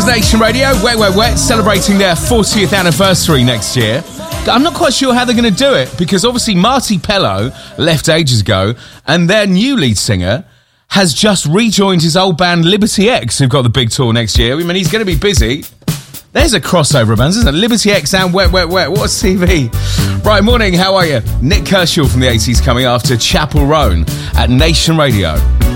Nation Radio, Wet Wet Wet, celebrating their 40th anniversary next year. I'm not quite sure how they're going to do it, because obviously Marty Pello left ages ago, and their new lead singer has just rejoined his old band Liberty X, who've got the big tour next year. I mean, he's going to be busy. There's a crossover, man, isn't it? Liberty X and Wet Wet Wet. What a CV. Right, morning, how are you? Nick Kershaw from the 80s coming after Chapel Roan at Nation Radio.